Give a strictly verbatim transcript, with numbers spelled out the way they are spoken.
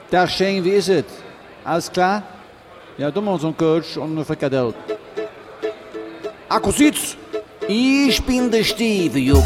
Tag Shane, wie ist es? Alles klar? Ja, du mal so ein Kölsch und eine Frikadelle. Akkusitz, ich bin der Steve, Junge.